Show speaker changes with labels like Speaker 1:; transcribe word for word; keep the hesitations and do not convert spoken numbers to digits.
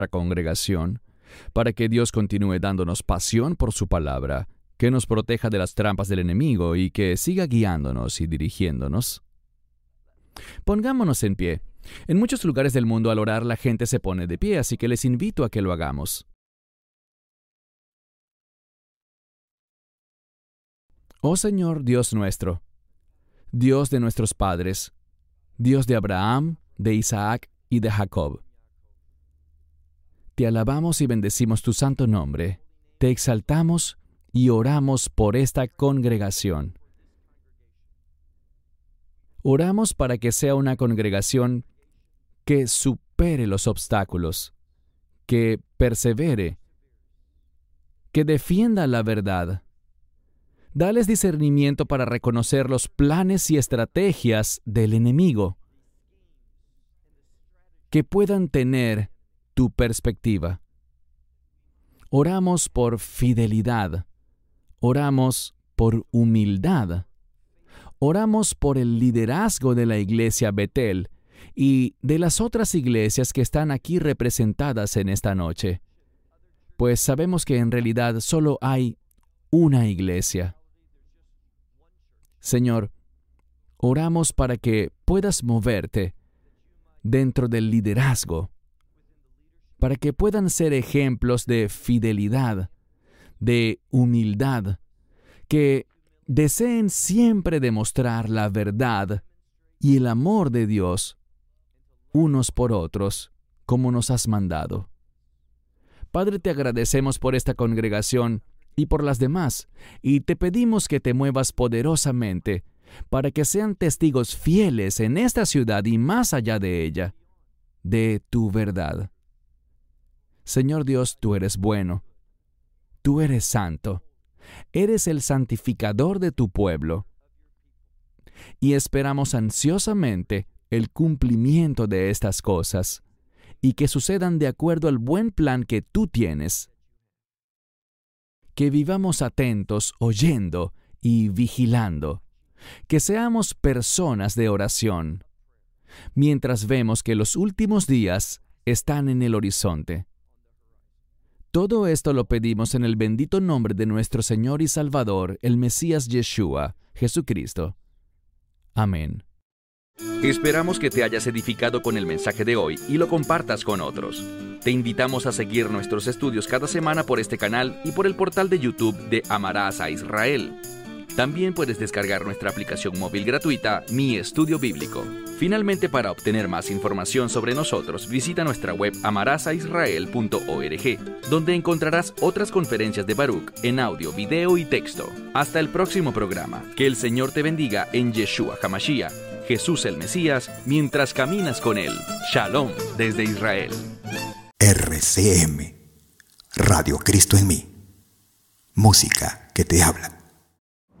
Speaker 1: nuestra congregación, para que Dios continúe dándonos pasión por su palabra, que nos proteja de las trampas del enemigo y que siga guiándonos y dirigiéndonos. Pongámonos en pie. En muchos lugares del mundo al orar la gente se pone de pie, así que les invito a que lo hagamos. Oh Señor Dios nuestro, Dios de nuestros padres, Dios de Abraham, de Isaac y de Jacob. Te alabamos y bendecimos tu santo nombre, te exaltamos y oramos por esta congregación. Oramos para que sea una congregación que supere los obstáculos, que persevere, que defienda la verdad. Dales discernimiento para reconocer los planes y estrategias del enemigo, que puedan tener tu perspectiva. Oramos por fidelidad, oramos por humildad, oramos por el liderazgo de la iglesia Betel y de las otras iglesias que están aquí representadas en esta noche, pues sabemos que en realidad solo hay una iglesia. Señor, oramos para que puedas moverte dentro del liderazgo, para que puedan ser ejemplos de fidelidad, de humildad, que deseen siempre demostrar la verdad y el amor de Dios unos por otros, como nos has mandado. Padre, te agradecemos por esta congregación y por las demás, y te pedimos que te muevas poderosamente para que sean testigos fieles en esta ciudad y más allá de ella, de tu verdad. Señor Dios, tú eres bueno, tú eres santo, eres el santificador de tu pueblo, y esperamos ansiosamente el cumplimiento de estas cosas, y que sucedan de acuerdo al buen plan que tú tienes. Que vivamos atentos, oyendo y vigilando. Que seamos personas de oración, mientras vemos que los últimos días están en el horizonte. Todo esto lo pedimos en el bendito nombre de nuestro Señor y Salvador, el Mesías Yeshua, Jesucristo. Amén.
Speaker 2: Esperamos que te hayas edificado con el mensaje de hoy y lo compartas con otros. Te invitamos a seguir nuestros estudios cada semana por este canal y por el portal de YouTube de Amarás a Israel. También puedes descargar nuestra aplicación móvil gratuita, Mi Estudio Bíblico. Finalmente, para obtener más información sobre nosotros, visita nuestra web amarás a israel punto org, donde encontrarás otras conferencias de Baruch en audio, video y texto. Hasta el próximo programa. Que el Señor te bendiga en Yeshua HaMashiach, Jesús el Mesías, mientras caminas con Él. Shalom desde Israel.
Speaker 3: R C M, Radio Cristo en mí. Música que te habla.